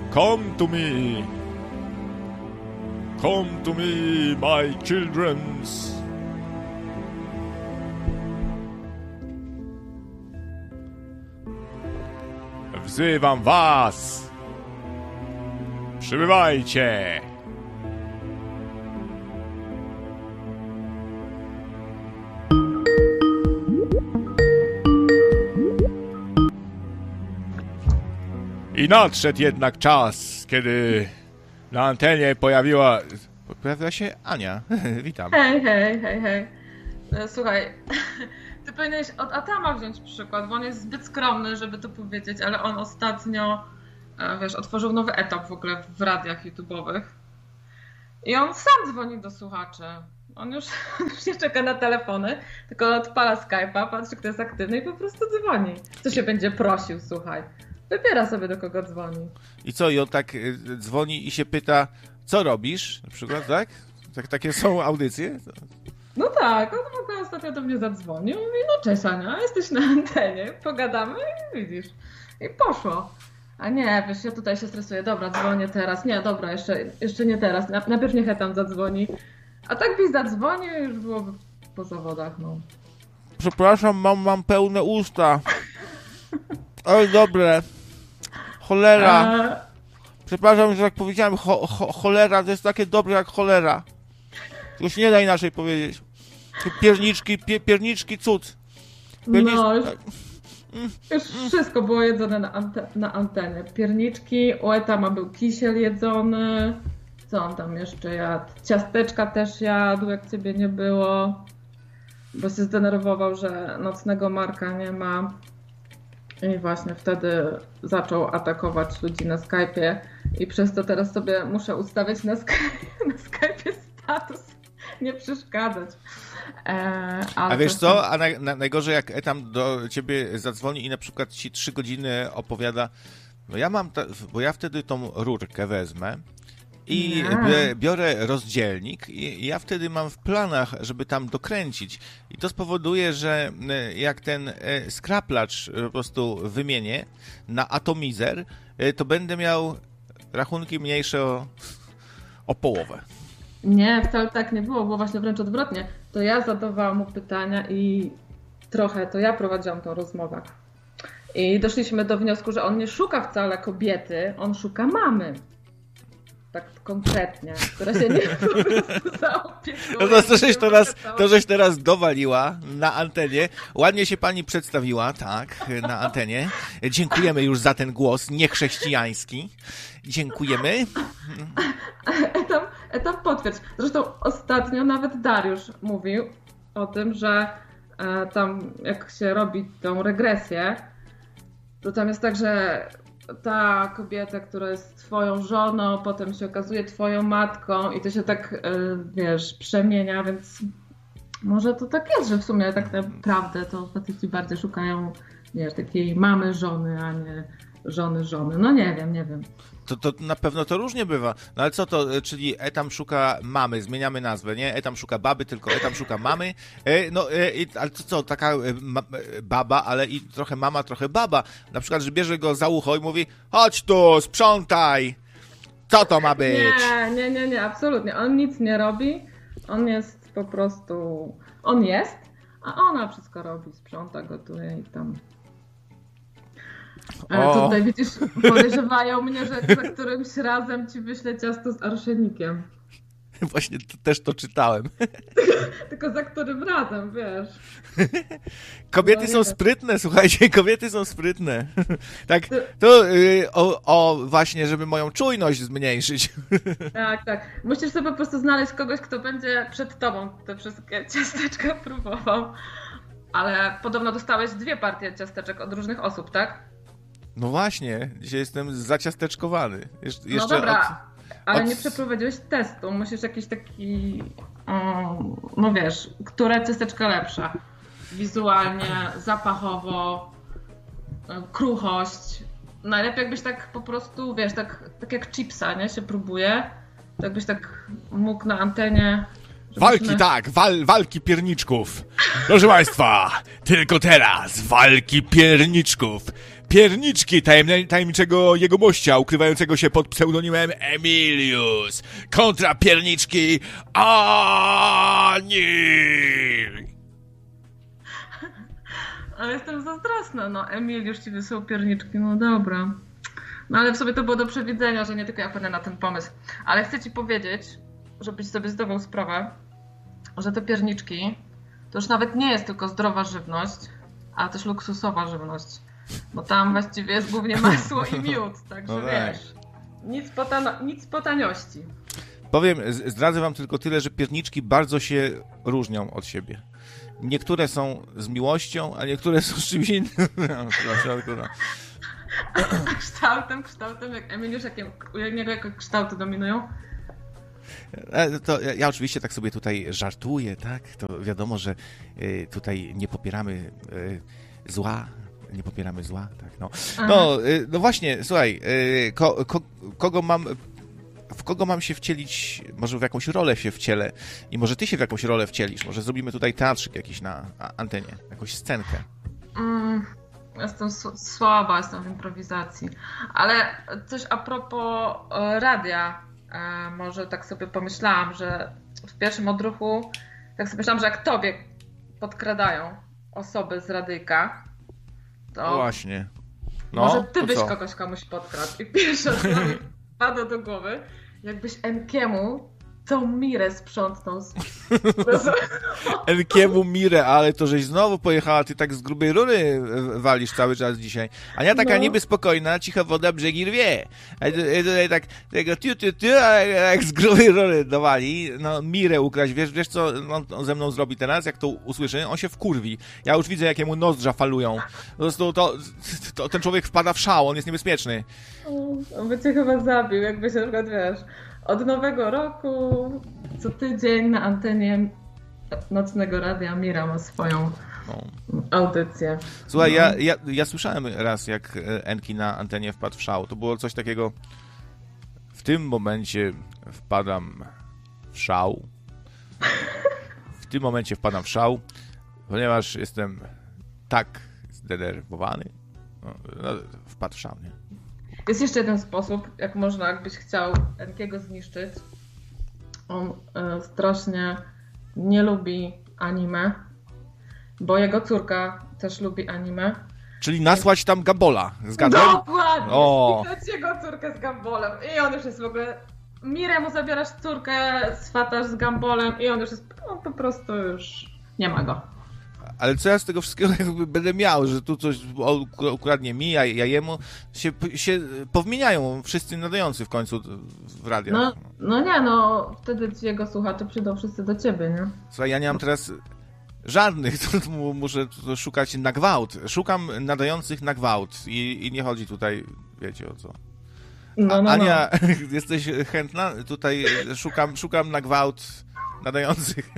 Come to me. Come to me, my childrens. Wzywam was. Przybywajcie. I nadszedł jednak czas, kiedy na antenie pojawiła się Ania. Witam. Hej. Słuchaj, ty powinieneś od Atama wziąć przykład, bo on jest zbyt skromny, żeby to powiedzieć, ale on ostatnio, otworzył nowy etap w ogóle w radiach YouTube'owych. I on sam dzwoni do słuchaczy. On już nie czeka na telefony, tylko odpala Skype'a, patrzy, kto jest aktywny i po prostu dzwoni. Co się będzie prosił, słuchaj. Wybiera sobie, do kogo dzwoni. I co? I on tak dzwoni i się pyta, co robisz? Na przykład, tak? Takie są audycje? No tak, on w ogóle ostatnio do mnie zadzwonił i mówi, no cześć Ania, jesteś na antenie, pogadamy i widzisz. I poszło. A nie, wiesz, ja tutaj się stresuję, dobra, dzwonię teraz. Nie, dobra, jeszcze nie teraz. Najpierw niech tam zadzwoni. A tak byś zadzwonił i już byłoby po zawodach, no. Przepraszam, mam pełne usta. Oj, dobre. Cholera. Przepraszam, że tak powiedziałem, cholera to jest takie dobre jak cholera. To się nie da inaczej powiedzieć. Pierniczki cud. No, już wszystko było jedzone na antenie. Pierniczki, u Etama był kisiel jedzony. Co on tam jeszcze jadł? Ciasteczka też jadł, jak ciebie nie było. Bo się zdenerwował, że nocnego Marka nie ma. I właśnie wtedy zaczął atakować ludzi na Skype'ie i przez to teraz sobie muszę ustawiać na Skype'ie status, nie przeszkadzać. A wiesz co? A najgorzej jak Etam do ciebie zadzwoni i na przykład ci 3 godziny opowiada, no ja mam, bo ja wtedy tą rurkę wezmę i biorę rozdzielnik i ja wtedy mam w planach, żeby tam dokręcić. I to spowoduje, że jak ten skraplacz po prostu wymienię na atomizer, to będę miał rachunki mniejsze o połowę. Nie, wcale tak nie było właśnie wręcz odwrotnie. To ja zadawałam mu pytania i trochę to ja prowadziłam tą rozmowę. I doszliśmy do wniosku, że on nie szuka wcale kobiety, on szuka mamy. Tak konkretnie, która się nie po prostu zaopiekuje. No to żeś teraz dowaliła na antenie. Ładnie się pani przedstawiła, tak, na antenie. Dziękujemy już za ten głos niechrześcijański. Dziękujemy. Etap potwierdź. Zresztą ostatnio nawet Dariusz mówił o tym, że tam jak się robi tą regresję, to tam jest tak, że ta kobieta, która jest twoją żoną, potem się okazuje twoją matką i to się tak, przemienia, więc może to tak jest, że w sumie tak naprawdę to faceci bardziej szukają, takiej mamy żony, a nie żony. No nie wiem. To na pewno to różnie bywa. No ale co to, czyli Etam szuka mamy, zmieniamy nazwę, nie? Etam szuka baby, tylko Etam szuka mamy. Ale to co, taka baba, ale i trochę mama, trochę baba. Na przykład, że bierze go za ucho i mówi, chodź tu, sprzątaj. Co to ma być? Nie, absolutnie. On nic nie robi. On jest po prostu, a ona wszystko robi, sprząta, gotuje i tam. Ale tutaj widzisz, podejrzewają mnie, że za którymś razem ci wyślę ciasto z arszenikiem. Właśnie też to czytałem. Tylko za którym razem, wiesz. Kobiety są sprytne, słuchajcie, kobiety są sprytne. Tak, to właśnie, żeby moją czujność zmniejszyć. Tak. Musisz sobie po prostu znaleźć kogoś, kto będzie przed tobą te wszystkie ciasteczka próbował. Ale podobno dostałeś 2 partie ciasteczek od różnych osób, tak? No właśnie, dzisiaj jestem zaciasteczkowany. No dobra, ale nie przeprowadziłeś testu. Musisz jakiś taki, która ciasteczka lepsza? Wizualnie, zapachowo, kruchość. Najlepiej jakbyś tak po prostu, tak jak chipsa, nie? Się próbuje. To jakbyś tak mógł na antenie... Walki pierniczków. Proszę Państwa, tylko teraz walki pierniczków. Pierniczki tajemniczego jegomościa, ukrywającego się pod pseudonimem Emilius. Kontra pierniczki Ani. Ale jestem zazdrosna, no Emiliusz ci wysłał pierniczki, no dobra. No ale w sobie to było do przewidzenia, że nie tylko ja wpadnę na ten pomysł. Ale chcę ci powiedzieć, żebyś sobie zdawał sprawę, że te pierniczki to już nawet nie jest tylko zdrowa żywność, a też luksusowa żywność. Bo tam właściwie jest głównie masło i miód, także no wiesz, nic po taniości. Powiem, zdradzę wam tylko tyle, że pierniczki bardzo się różnią od siebie. Niektóre są z miłością, a niektóre są z czymś innym. Kształtem, jak Emiliusz, u niego jako kształty dominują? To ja oczywiście tak sobie tutaj żartuję, tak? To wiadomo, że tutaj nie popieramy zła, tak? No właśnie, słuchaj, w kogo mam się wcielić, może w jakąś rolę się wcielę i może ty się w jakąś rolę wcielisz, może zrobimy tutaj teatrzyk jakiś na antenie, jakąś scenkę. Jestem słaba, jestem w improwizacji, ale coś a propos radia, może tak sobie pomyślałam, że w pierwszym odruchu tak sobie myślałam, że jak tobie podkradają osoby z radyjka, to właśnie. No, może ty byś komuś podkradł. I pierwsze co mi wpadło do głowy, jakbyś Enkiemu tą Mirę sprzątnął. Enkiemu Mirę, ale to żeś znowu pojechała, ty tak z grubej rury walisz cały czas dzisiaj. Ania taka niby spokojna, cicha woda brzegi rwie. A tutaj tak tego a jak z grubej rury dowali, no Mirę ukraść, wiesz co on ze mną zrobi teraz, jak to usłyszy? On się wkurwi. Ja już widzę, jakie mu nozdrza falują. Po prostu to ten człowiek wpada w szał, on jest niebezpieczny. On by cię chyba zabił, jakby się na przykład, wiesz, od Nowego Roku co tydzień na antenie Nocnego Radia Mira ma swoją audycję. Słuchaj, ja słyszałem raz, jak Enki na antenie wpadł w szał. To było coś takiego, w tym momencie wpadam w szał. W tym momencie wpadam w szał, ponieważ jestem tak zdenerwowany. Wpadł w szał, nie? Jest jeszcze jeden sposób, jak można, jakbyś chciał Enkiego zniszczyć. On strasznie nie lubi anime, bo jego córka też lubi anime. Czyli nasłać tam Gambola, zgadłem? Dokładnie! Widać jego córkę z Gambolem i on już jest w ogóle... Mirę mu zabierasz córkę, swatasz z Gambolem i on już jest... On po prostu już nie ma go. Ale co ja z tego wszystkiego jakby będę miał, że tu coś ukradnie mi, ja jemu, się powmieniają wszyscy nadający w końcu w radio. No wtedy ci jego słuchacze przyjdą wszyscy do ciebie, nie? Słuchaj, ja nie mam teraz żadnych, to muszę szukać na gwałt. Szukam nadających na gwałt i nie chodzi tutaj, wiecie o co. Ania, jesteś chętna? Tutaj szukam na gwałt nadających.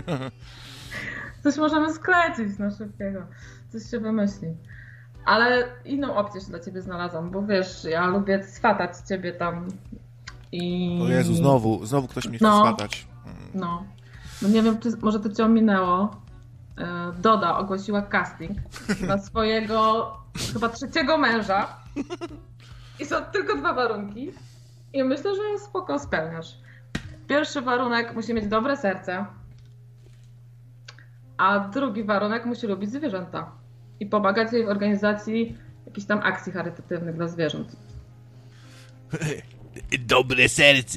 Coś możemy sklecić na szybkiego. Coś się wymyśli. Ale inną opcję się dla ciebie znalazłam, bo wiesz, ja lubię swatać ciebie tam i... O Jezu, znowu ktoś mnie chce swatać. No nie wiem, może to cię ominęło. Doda ogłosiła casting na swojego chyba 3. męża i są tylko 2 warunki i myślę, że spoko spełniasz. Pierwszy warunek, musi mieć dobre serce. A drugi warunek, musi lubić zwierzęta i pomagać jej w organizacji jakichś tam akcji charytatywnych dla zwierząt. Dobre serce.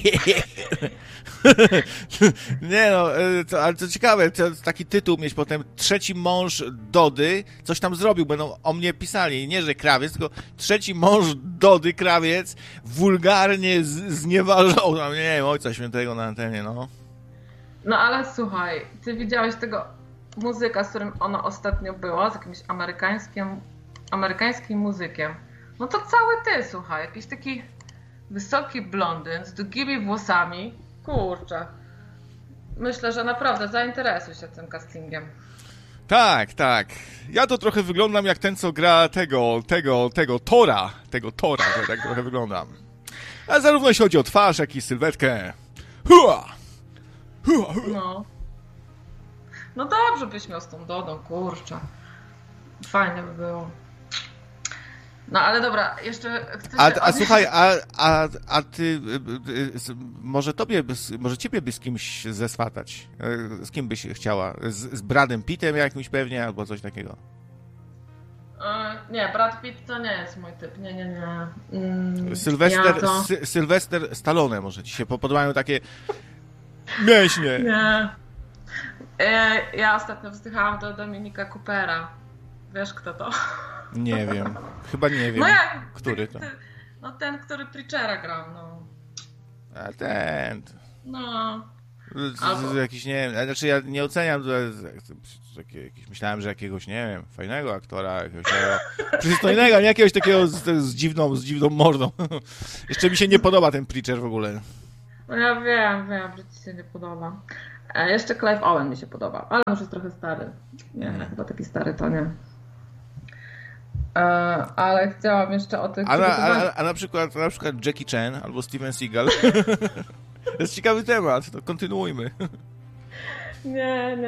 Nie no, ale to ciekawe, to taki tytuł mieć potem 3. mąż Dody, coś tam zrobił, będą o mnie pisali, nie że krawiec, tylko 3. mąż Dody, krawiec, wulgarnie znieważał, nie wiem, Ojca Świętego na antenie, no. No ale słuchaj, ty widziałeś tego muzyka, z którym ona ostatnio była, z jakimś amerykańskim muzykiem. No to cały ty, słuchaj, jakiś taki wysoki blondyn z długimi włosami. Kurczę. Myślę, że naprawdę zainteresuj się tym castingiem. Tak. Ja to trochę wyglądam jak ten, co gra tego Tora. To tak trochę wyglądam. A zarówno jeśli chodzi o twarz, jak i sylwetkę. No dobrze byś miał z tą Dodą, kurczę. Fajnie by było. No ale dobra, jeszcze chcę A słuchaj, a ty, może ciebie by z kimś zeswatać? Z kim byś chciała? Z Bradem Pittem jakimś pewnie, albo coś takiego? Nie, Brad Pitt to nie jest mój typ, nie. Sylwester Stallone może ci się podobają takie mięśnie. Nie. Ja ostatnio wzdychałam do Dominika Coopera. Wiesz kto to? Nie wiem. Chyba nie wiem. No jak? Który to? No ten, który Preachera grał, no. A ten. No. Jakiś, nie wiem, znaczy ja nie oceniam, myślałem, że jakiegoś, nie wiem, fajnego aktora, jakiegoś przystojnego, nie jakiegoś takiego z dziwną mordą. Jeszcze mi się nie podoba ten Preacher w ogóle. No ja wiem, że ci się nie podoba. Jeszcze Clive Owen mi się podoba, ale już jest trochę stary. Nie, chyba taki stary to nie. Ale chciałam jeszcze o tych... A na przykład Jackie Chan albo Steven Seagal. To jest ciekawy temat, to kontynuujmy. Nie.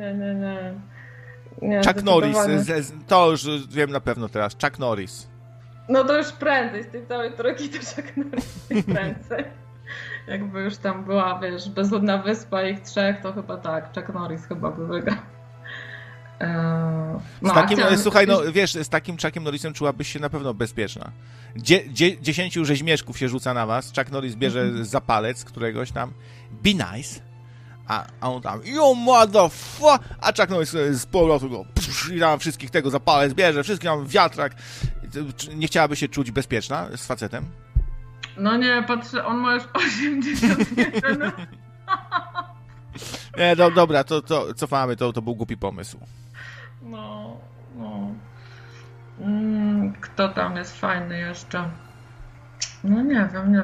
Chuck Norris, to już wiem na pewno teraz. Chuck Norris. No to już prędzej, z tej całej trójki to Chuck Norris prędzej. Jakby już tam była, wiesz, bezludna wyspa ich trzech, to chyba tak, Chuck Norris chyba by wygrał. Słuchaj, wiesz, z takim Chuckiem Norrisem czułabyś się na pewno bezpieczna. 10 rzeźmieszków się rzuca na was, Chuck Norris bierze za palec któregoś tam, be nice, a on tam, you motherfucker, a Chuck Norris z powrotu go, i tam wszystkich tego za palec bierze, wszystkich tam wiatrak. Nie chciałaby się czuć bezpieczna z facetem? No nie, patrzę, on ma już 81. Nie, dobra, to cofamy, to był głupi pomysł. No. Kto tam jest fajny jeszcze? No nie wiem.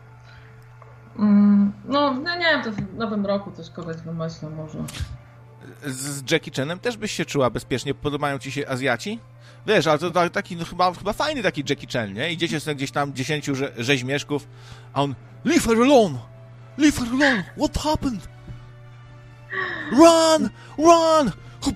No nie wiem, to w nowym roku coś kogoś wymyślę może. Z Jackie Chanem też byś się czuła bezpiecznie? Podobają ci się Azjaci? Wiesz, ale to taki chyba fajny taki Jackie Chan, nie? Idziecie sobie gdzieś tam 10 rzeźmieszków, a on leave her alone, what happened? Run! Run!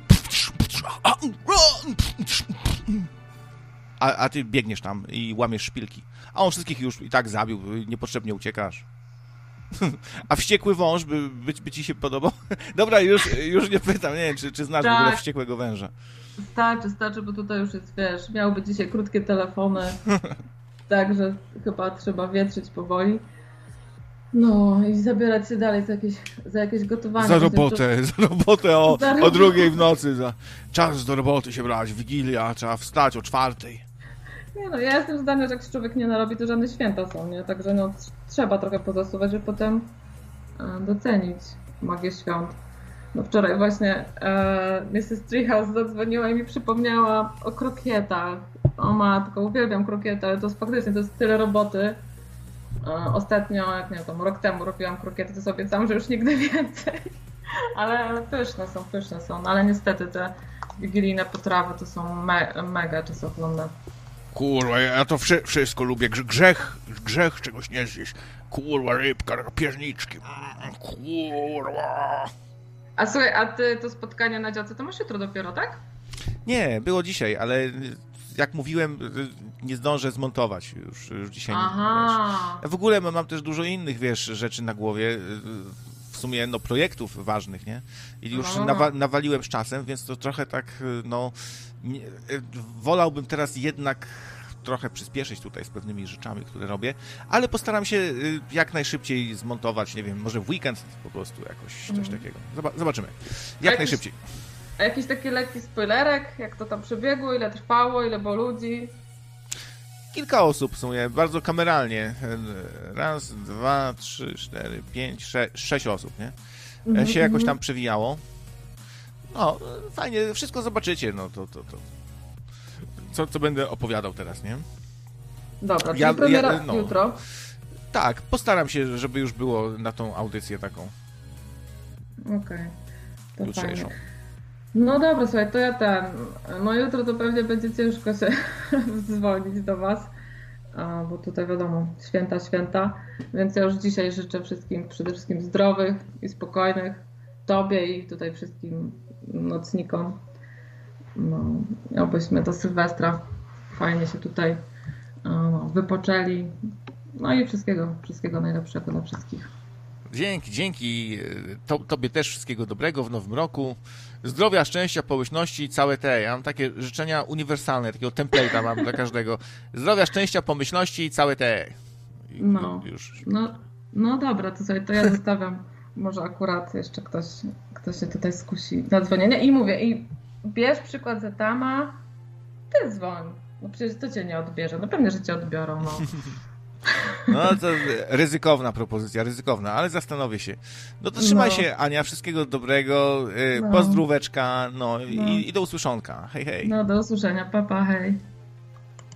A ty biegniesz tam i łamiesz szpilki. A on wszystkich już i tak zabił, niepotrzebnie uciekasz. A wściekły wąż by ci się podobał? Dobra, już nie pytam, nie wiem, czy znasz w ogóle wściekłego węża. Starczy, bo tutaj już jest, wiesz, miałby dzisiaj krótkie telefony, także chyba trzeba wietrzyć powoli. No i zabierać się dalej za jakieś gotowanie. Za robotę o 2:00 w nocy. Czas do roboty się brać, Wigilia, trzeba wstać o 4:00. Nie no, ja jestem zdania, że jak się człowiek nie narobi, to żadne święta są, nie? Także no trzeba trochę pozasuwać, żeby potem docenić magię świąt. No wczoraj właśnie Mrs. Treehouse zadzwoniła i mi przypomniała o krokietach. O matko, uwielbiam krokiety, ale to jest tyle roboty. Ostatnio, jak nie wiem, rok temu robiłam krokiety, to sobie obiecałam, że już nigdy więcej. Ale pyszne są. No, ale niestety te wigilijne potrawy to są mega czasochłonne. Kurwa, ja to wszystko lubię. Grzech czegoś nie zjeść. Kurwa, rybka, pierniczki. Kurwa. A słuchaj, a ty to spotkanie na działce to masz jutro dopiero, tak? Nie, było dzisiaj, ale jak mówiłem, nie zdążę zmontować już dzisiaj. Aha. Ja w ogóle mam też dużo innych, wiesz, rzeczy na głowie, w sumie projektów ważnych, nie? I już nawaliłem z czasem, więc to trochę tak, wolałbym teraz jednak trochę przyspieszyć tutaj z pewnymi rzeczami, które robię, ale postaram się jak najszybciej zmontować, nie wiem, może w weekend po prostu jakoś coś takiego. Zobaczymy. Jak najszybciej. A jakiś taki lekki spoilerek? Jak to tam przebiegło? Ile trwało? Ile było ludzi? Kilka osób w sumie, bardzo kameralnie. 1, 2, 3, 4, 5, 6 osób, nie? Się jakoś tam przewijało. No, fajnie, wszystko zobaczycie, no to. Co będę opowiadał teraz, nie? Dobra, czyli premiera jutro. Tak, postaram się, żeby już było na tą audycję taką. Okej. To jutrzejszą. Fajnie. No dobra, słuchaj, to ja no jutro to pewnie będzie ciężko się dzwonić do was, bo tutaj wiadomo, święta, więc ja już dzisiaj życzę wszystkim przede wszystkim zdrowych i spokojnych, tobie i tutaj wszystkim nocnikom, no, obyśmy do Sylwestra fajnie się tutaj wypoczęli. No i wszystkiego najlepszego dla wszystkich. Dzięki. Tobie też wszystkiego dobrego w nowym roku. Zdrowia, szczęścia, pomyślności, całe te. Ja mam takie życzenia uniwersalne, takiego template'a mam dla każdego. Zdrowia, szczęścia, pomyślności i całe te. No dobra, to sobie to ja zostawiam. Może akurat jeszcze ktoś się tutaj skusi na dzwonienie. I mówię, i bierz przykład z Etama, ty dzwoń. No przecież to cię nie odbierze. No pewnie, że cię odbiorą, no. No to ryzykowna propozycja, ale zastanowię się. No to trzymaj się, Ania, wszystkiego dobrego, pozdróweczka, i do usłyszonka. Hej. No do usłyszenia, papa, hej.